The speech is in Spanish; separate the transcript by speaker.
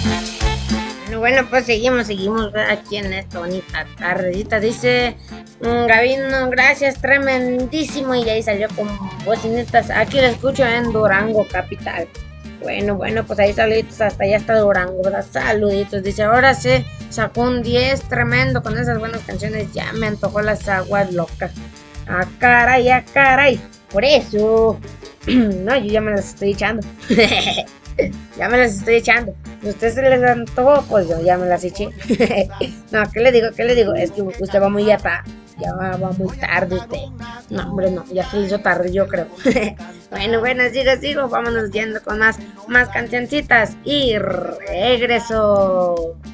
Speaker 1: Bueno, pues seguimos aquí en esta bonita tardecita. Dice Gavino, gracias, tremendísimo. Y ahí salió con bocinitas. Aquí lo escucho en Durango, capital. Bueno, pues ahí saluditos hasta allá hasta Durango, ¿verdad? Saluditos. Dice, ahora sí, sacó un 10 tremendo con esas buenas canciones. Ya me antojó las aguas locas. Ah, caray, ah, caray. Por eso. No, yo ya me las estoy echando. Ya me las estoy echando. Si a usted se les antojó, pues yo ya me las eché. No, ¿qué le digo? ¿Qué le digo? Es que usted va muy atrás. Ya va muy tarde usted. No, hombre, no. Ya se hizo tarde, yo creo. Bueno, sigo. Vámonos yendo con más cancioncitas. Y regreso.